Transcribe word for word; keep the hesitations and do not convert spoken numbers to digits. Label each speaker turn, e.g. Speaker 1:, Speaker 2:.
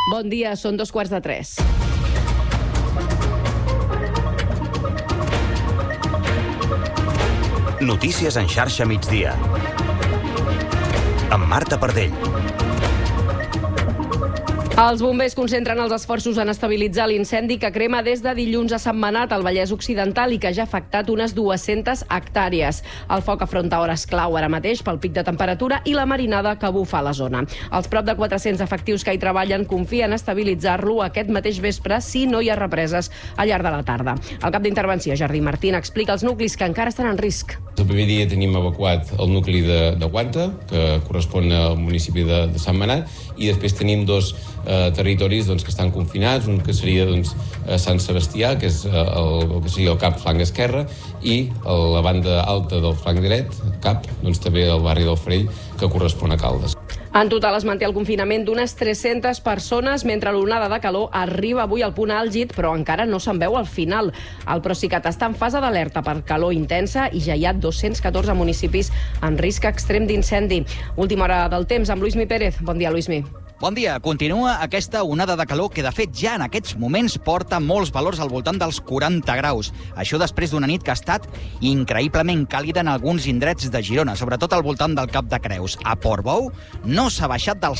Speaker 1: Bon dia, són dos quarts de tres.
Speaker 2: Notícies en xarxa migdia. Amb Marta Pardell.
Speaker 1: Els bombers concentren els esforços en estabilitzar l'incendi que crema des de dilluns a Sentmenat, al Vallès Occidental, i que ja ha afectat unes dues-centes hectàrees. El foc afronta hores clau ara mateix pel pic de temperatura i la marinada que bufa a la zona. Els prop de quatre-cents efectius que hi treballen confien en estabilitzar-lo aquest mateix vespre si no hi ha represes al llarg de la tarda. El cap d'intervenció, Jardí Martín, explica els nuclis que encara estan en risc.
Speaker 3: El primer dia tenim evacuat el nucli de, de Guanta, que correspon al municipi de, de Sentmenat, i després tenim dos eh, territoris doncs, que estan confinats, un que seria doncs, Sant Sebastià, que és el, el que seria el cap flanc esquerre, i la banda alta del flanc dret, cap, doncs, també el barri del Farell, que correspon a Caldes.
Speaker 1: En total es manté el confinament d'unes tres-centes persones, mentre l'onada de calor arriba avui al punt àlgid, però encara no se'n veu al final. El Procicat està en fase d'alerta per calor intensa i ja hi ha dos-cents catorze municipis en risc extrem d'incendi. Última hora del temps amb Luismi Pérez. Bon dia, Luismi.
Speaker 4: Bon dia. Continua aquesta onada de calor que, de fet, ja en aquests moments porta molts valors al voltant dels quaranta graus. Això després d'una nit que ha estat increïblement càlida en alguns indrets de Girona, sobretot al voltant del Cap de Creus. A Portbou no s'ha baixat dels